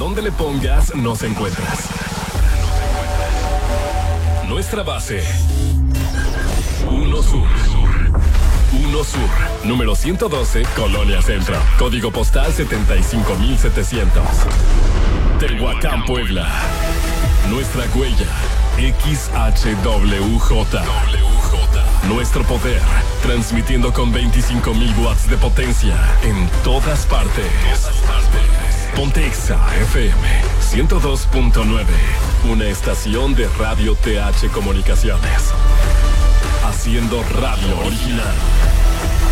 donde le pongas, nos encuentras. Nuestra base. 1 Sur. 1 Sur, número 112, Colonia Centro. Código postal 75700. Tehuacán, Puebla. Nuestra huella, XHWJ. Nuestro poder, transmitiendo con 25,000 watts de potencia en todas partes. Pontexa FM 102.9, una estación de Radio TH Comunicaciones. Haciendo radio original.